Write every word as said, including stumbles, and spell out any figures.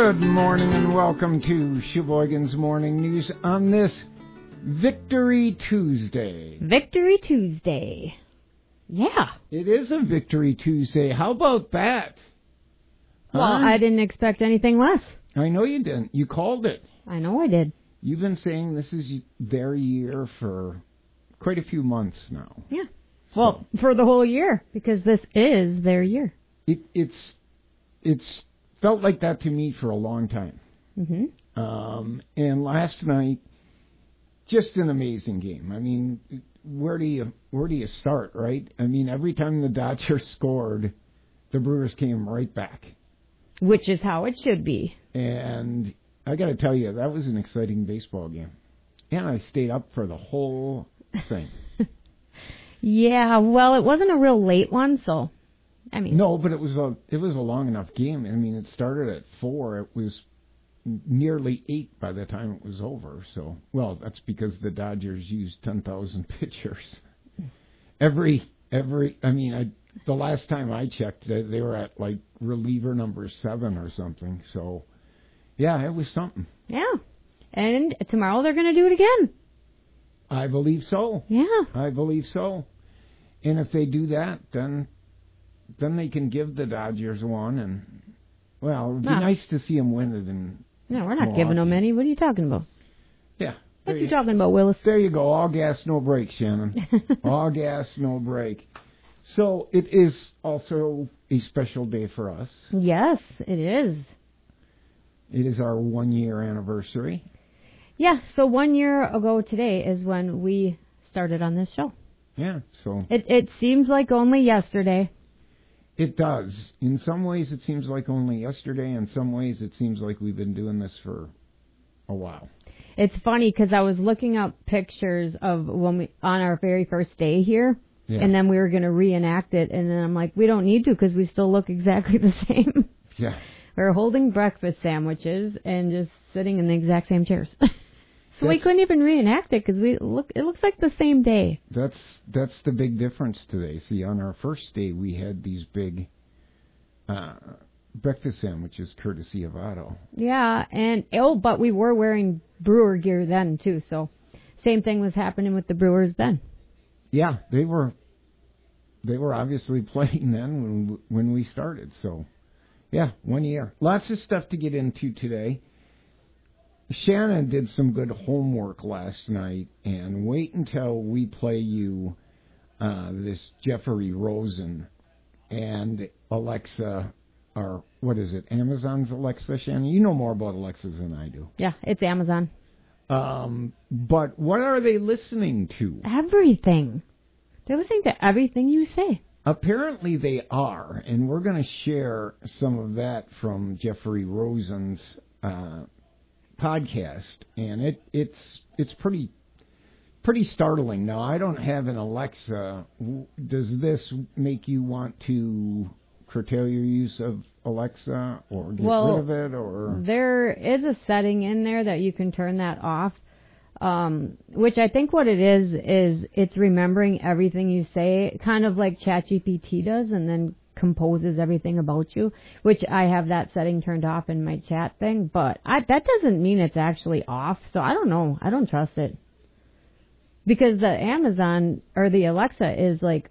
Good morning and welcome to Sheboygan's Morning News on this Victory Tuesday. Victory Tuesday. Yeah. It is a Victory Tuesday. How about that? Well, huh? I didn't expect anything less. I know you didn't. You called it. I know I did. You've been saying this is their year for quite a few months now. Yeah. So Well, for the whole year, because this is their year. It, it's it's felt like that to me for a long time. Mm-hmm. Um, and last night, just an amazing game. I mean, where do you where do you start, right? I mean, every time the Dodgers scored, the Brewers came right back. Which is how it should be. And I got to tell you, that was an exciting baseball game. And I stayed up for the whole thing. Yeah, well, it wasn't a real late one, so, I mean. No, but it was a it was a long enough game. I mean, it started at four. It was nearly eight by the time it was over. So, well, that's because the Dodgers used ten thousand pitchers. Every, every, I mean, I, the last time I checked, they, they were at like reliever number seven or something. So, yeah, it was something. Yeah. And tomorrow they're going to do it again. I believe so. Yeah. I believe so. And if they do that, then then they can give the Dodgers one. And, well, it would be No. nice to see them win it. And No, we're not Milwaukee. giving them any. What are you talking about? Yeah. What are you you, talking about, Willis? there you go. All gas, no break, Shannon. All gas, no break. So it is also a special day for us. Yes, it is. It is our one-year anniversary. Yeah, so one year ago today is when we started on this show. Yeah, so It it seems like only yesterday. it does. In some ways, it seems like only yesterday. In some ways, it seems like we've been doing this for a while. It's funny because I was looking up pictures of when we on our very first day here, Yeah. and then we were going to reenact it, and then I'm like, we don't need to because we still look exactly the same. Yeah. We're holding breakfast sandwiches and just sitting in the exact same chairs. So we That's- couldn't even reenact it because we look. It looks like the same day. That's that's the big difference today. See, on our first day, we had these big uh, breakfast sandwiches, courtesy of Otto. Yeah, and oh, but we were wearing Brewer gear then too. So same thing was happening with the Brewers then. Yeah, they were they were obviously playing then when when we started. So, yeah, one year. Lots of stuff to get into today. Shannon did some good homework last night, and wait until we play you uh, this Jeffrey Rosen and Alexa, or what is it, Amazon's Alexa, Shannon? You know more about Alexas than I do. Yeah, it's Amazon. Um, but what are they listening to? Everything. They're listening to everything you say. Apparently they are, and we're going to share some of that from Jeffrey Rosen's uh podcast, and it it's it's pretty pretty startling. Now, I don't have an Alexa. Does this make you want to curtail your use of Alexa or get well, rid of it? Or there is a setting in there that you can turn that off, um, which I think what it is is it's remembering everything you say, kind of like ChatGPT does, and then composes everything about you, which I have that setting turned off in my chat thing, but I, that doesn't mean it's actually off, so I don't know. I don't trust it. Because the Amazon or the Alexa is like